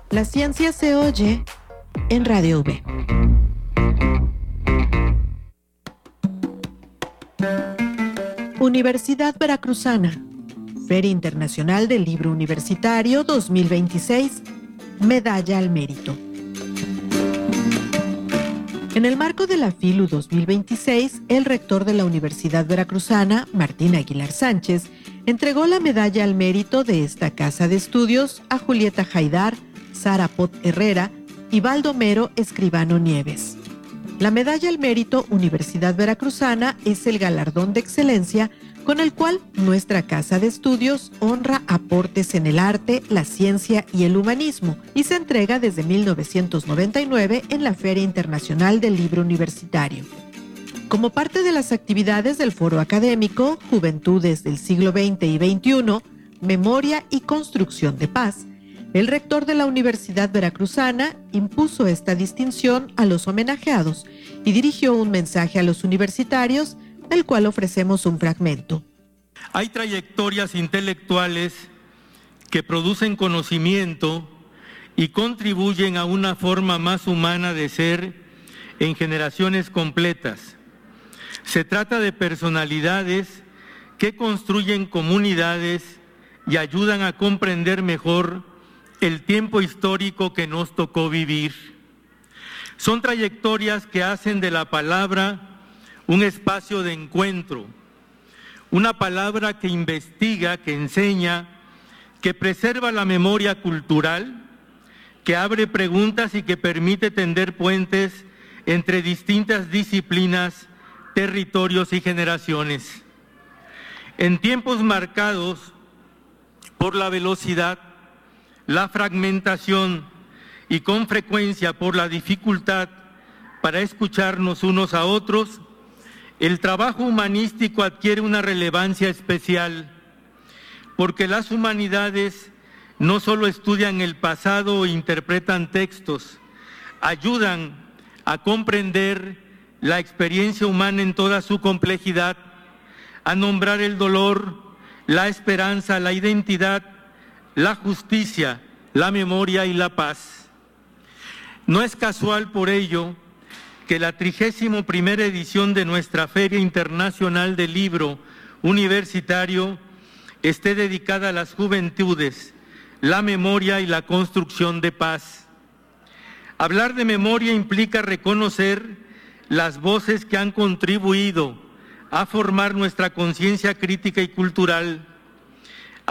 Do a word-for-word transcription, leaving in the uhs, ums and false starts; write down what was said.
La ciencia se oye en Radio V. Universidad Veracruzana, Feria Internacional del Libro Universitario dos mil veintiséis, Medalla al Mérito. En el marco de la FILU dos mil veintiséis, el rector de la Universidad Veracruzana, Martín Aguilar Sánchez, entregó la Medalla al Mérito de esta casa de estudios a Julieta Jaidar, Sara Pot Herrera y Baldomero Escribano Nieves. La Medalla al Mérito Universidad Veracruzana es el galardón de excelencia con el cual nuestra casa de estudios honra aportes en el arte, la ciencia y el humanismo y se entrega desde mil novecientos noventa y nueve en la Feria Internacional del Libro Universitario. Como parte de las actividades del Foro Académico Juventudes del siglo veinte y veintiuno, Memoria y Construcción de Paz, el rector de la Universidad Veracruzana impuso esta distinción a los homenajeados y dirigió un mensaje a los universitarios, del cual ofrecemos un fragmento. Hay trayectorias intelectuales que producen conocimiento y contribuyen a una forma más humana de ser en generaciones completas. Se trata de personalidades que construyen comunidades y ayudan a comprender mejor el tiempo histórico que nos tocó vivir. Son trayectorias que hacen de la palabra un espacio de encuentro, una palabra que investiga, que enseña, que preserva la memoria cultural, que abre preguntas y que permite tender puentes entre distintas disciplinas, territorios y generaciones. En tiempos marcados por la velocidad, la fragmentación y con frecuencia por la dificultad para escucharnos unos a otros, el trabajo humanístico adquiere una relevancia especial, porque las humanidades no solo estudian el pasado o interpretan textos, ayudan a comprender la experiencia humana en toda su complejidad, a nombrar el dolor, la esperanza, la identidad, la justicia, la memoria y la paz. No es casual por ello que la trigésima primera edición de nuestra Feria Internacional del Libro Universitario esté dedicada a las juventudes, la memoria y la construcción de paz. Hablar de memoria implica reconocer las voces que han contribuido a formar nuestra conciencia crítica y cultural,